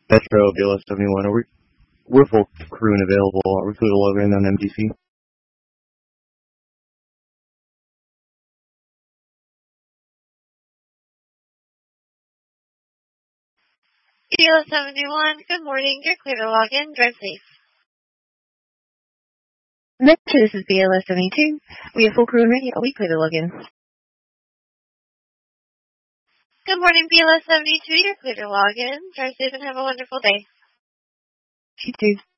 Metro BLS 71. We're full crew and available. Are we clear to log in on MDC? BLS 71, good morning. You're clear to log in. Drive safe. Metro, this is BLS 72. We have full crew and ready. Are we clear to log in? Good morning, BLS 72. You're clear to log in. Drive safe and have a wonderful day. You too.